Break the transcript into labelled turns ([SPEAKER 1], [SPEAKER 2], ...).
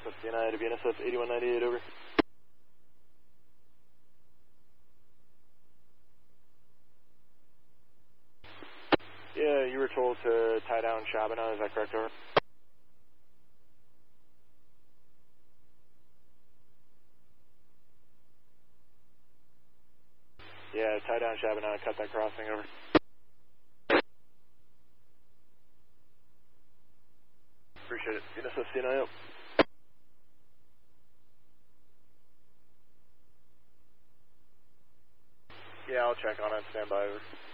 [SPEAKER 1] Southwest CNI to BNSF 8198, over. Yeah, you were told to tie down Shabana, is that correct, over? Yeah, tie down Shabana, cut that crossing, over. Appreciate it. BNSF CNI up. Yeah, I'll check on it. Stand by, over.